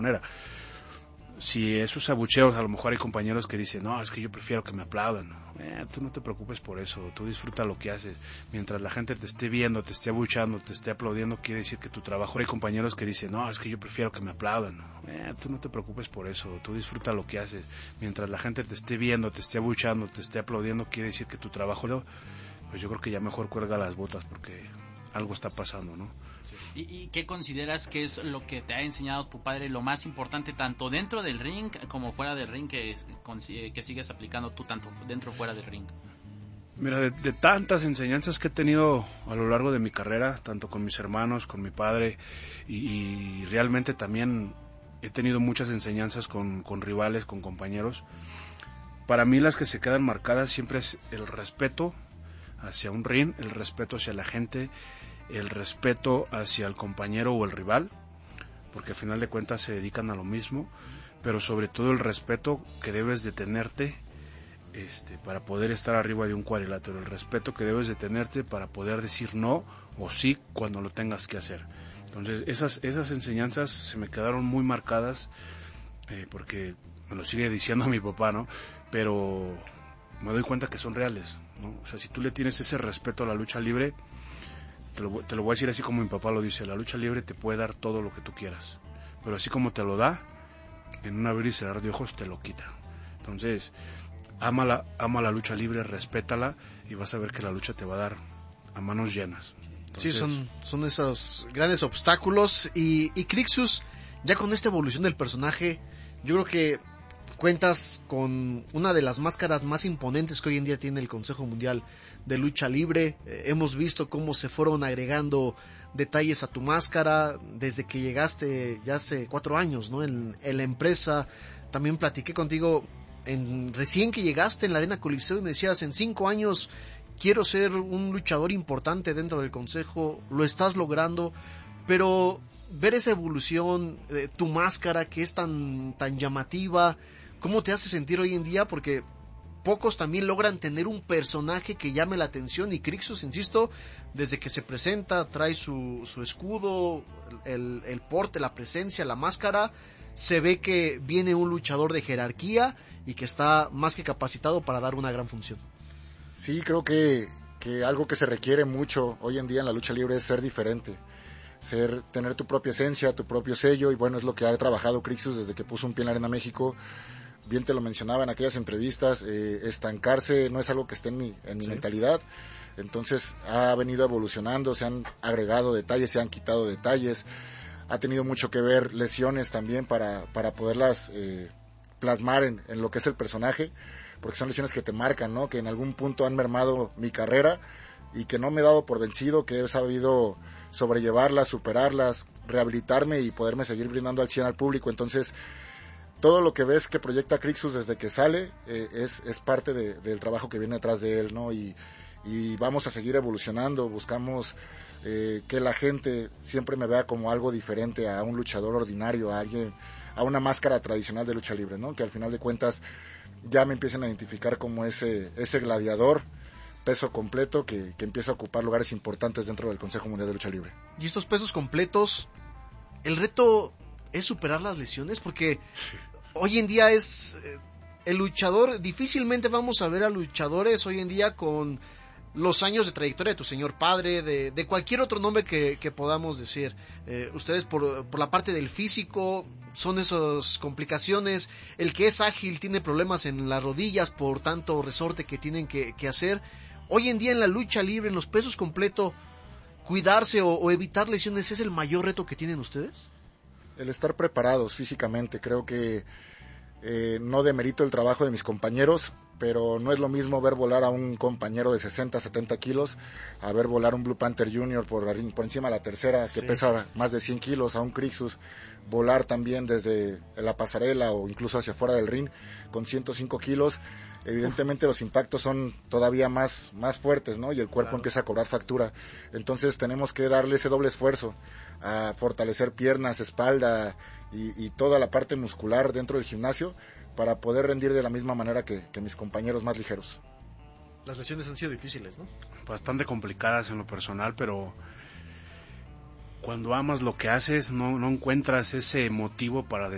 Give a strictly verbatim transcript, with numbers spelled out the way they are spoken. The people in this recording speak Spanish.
manera. Si esos abucheos, a lo mejor hay compañeros que dicen, no, es que yo prefiero que me aplaudan. Eh, tú no te preocupes por eso, tú disfruta lo que haces. Mientras la gente te esté viendo, te esté abucheando, te esté aplaudiendo, quiere decir que tu trabajo. Hay compañeros que dicen, no, es que yo prefiero que me aplaudan. Eh, tú no te preocupes por eso, tú disfruta lo que haces. Mientras la gente te esté viendo, te esté abucheando, te esté aplaudiendo, quiere decir que tu trabajo, pues yo creo que ya mejor cuelga las botas porque algo está pasando, ¿no? ¿Y, ¿Y qué consideras que es lo que te ha enseñado tu padre, lo más importante, tanto dentro del ring como fuera del ring, que, que sigues aplicando tú, tanto dentro o fuera del ring? Mira, de, de tantas enseñanzas que he tenido a lo largo de mi carrera, tanto con mis hermanos, con mi padre, y, y realmente también he tenido muchas enseñanzas con, con rivales, con compañeros. Para mí las que se quedan marcadas siempre es el respeto hacia un ring, el respeto hacia la gente, el respeto hacia el compañero o el rival, porque al final de cuentas se dedican a lo mismo, pero sobre todo el respeto que debes de tenerte este, para poder estar arriba de un cuadrilátero, el respeto que debes de tenerte para poder decir no o sí cuando lo tengas que hacer. Entonces esas, esas enseñanzas se me quedaron muy marcadas, eh, porque me lo sigue diciendo mi papá, ¿no? Pero me doy cuenta que son reales, ¿no? O sea, si tú le tienes ese respeto a la lucha libre, Te lo, te lo voy a decir así como mi papá lo dice, la lucha libre te puede dar todo lo que tú quieras, pero así como te lo da, en un abrir y cerrar de ojos te lo quita. Entonces, ámala, ama la lucha libre, respétala y vas a ver que la lucha te va a dar a manos llenas. Entonces, sí, son, son esos grandes obstáculos y, y Crixus, ya con esta evolución del personaje, yo creo que cuentas con una de las máscaras más imponentes que hoy en día tiene el Consejo Mundial de Lucha Libre. Eh, hemos visto cómo se fueron agregando detalles a tu máscara desde que llegaste ya hace cuatro años, ¿no? En, en la empresa. También platiqué contigo en, recién que llegaste en la Arena Coliseo y me decías, en cinco años quiero ser un luchador importante dentro del Consejo. Lo estás logrando, pero ver esa evolución, eh, tu máscara que es tan, tan llamativa, ¿cómo te hace sentir hoy en día? Porque pocos también logran tener un personaje que llame la atención, y Crixus, insisto, desde que se presenta, trae su, su escudo, el, el porte, la presencia, la máscara, se ve que viene un luchador de jerarquía y que está más que capacitado para dar una gran función. Sí, creo que, que algo que se requiere mucho hoy en día en la lucha libre es ser diferente. Ser, tener tu propia esencia, tu propio sello, y bueno, es lo que ha trabajado Crixus desde que puso un pie en la Arena México. Bien te lo mencionaba en aquellas entrevistas, eh, estancarse no es algo que esté en mi, en mi sí. mentalidad, entonces ha venido evolucionando, se han agregado detalles, se han quitado detalles, ha tenido mucho que ver lesiones también para, para poderlas eh, plasmar en, en lo que es el personaje, porque son lesiones que te marcan, ¿no? Que en algún punto han mermado mi carrera y que no me he dado por vencido, que he sabido sobrellevarlas, superarlas, rehabilitarme y poderme seguir brindando al cien al público. Entonces todo lo que ves que proyecta Crixus desde que sale eh, es, es parte de, del trabajo que viene detrás de él, ¿no? Y, y vamos a seguir evolucionando, buscamos eh, que la gente siempre me vea como algo diferente a un luchador ordinario, a alguien, a una máscara tradicional de lucha libre, ¿no? Que al final de cuentas ya me empiecen a identificar como ese, ese gladiador peso completo que, que empieza a ocupar lugares importantes dentro del Consejo Mundial de Lucha Libre. Y estos pesos completos, el reto es superar las lesiones, porque hoy en día es eh, el luchador, difícilmente vamos a ver a luchadores hoy en día con los años de trayectoria de tu señor padre, de, de cualquier otro nombre que, que podamos decir. Eh, ustedes por, por la parte del físico son esas complicaciones, el que es ágil tiene problemas en las rodillas por tanto resorte que tienen que, que hacer. Hoy en día en la lucha libre, en los pesos completos, cuidarse o, o evitar lesiones es el mayor reto que tienen ustedes. El estar preparados físicamente, creo que eh, no demerito el trabajo de mis compañeros, pero no es lo mismo ver volar a un compañero de sesenta, setenta kilos a ver volar un Blue Panther junior por, por encima de la tercera, que sí. pesa más de cien kilos, a un Crixus volar también desde la pasarela o incluso hacia afuera del ring con ciento cinco kilos. Evidentemente los impactos son todavía más, más fuertes, ¿no? Y el cuerpo claro. empieza a cobrar factura. Entonces tenemos que darle ese doble esfuerzo a fortalecer piernas, espalda y, y toda la parte muscular dentro del gimnasio para poder rendir de la misma manera que, que mis compañeros más ligeros. Las lesiones han sido difíciles, ¿no? Bastante complicadas en lo personal, pero cuando amas lo que haces no, no encuentras ese motivo para